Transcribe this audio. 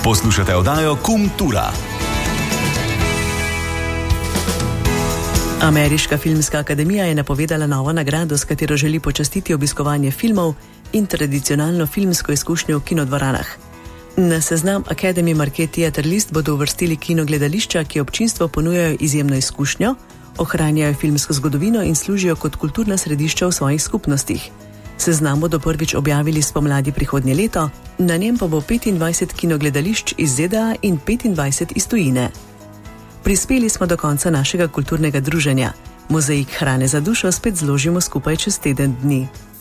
Poslušate oddajo Kultura. Ameriška filmska akademija je napovedala novo nagrado, s katero želi počastiti obiskovanje filmov in tradicionalno filmsko izkušnjo v kinodvoranah. Na seznam Academy Marquee Theatre List bodo uvrstili kinogledališča, ki občinstvo ponujajo izjemno izkušnjo, ohranjajo filmsko zgodovino in služijo kot kulturna središča v svojih skupnostih. Seznam bodo prvič objavili spomladi prihodnje leto, na njem pa bo 25 kinogledališč iz ZDA in 25 iz tujine. Prispeli smo do konca našega kulturnega druženja. Mozaik hrane za dušo spet zložimo skupaj čez teden dni.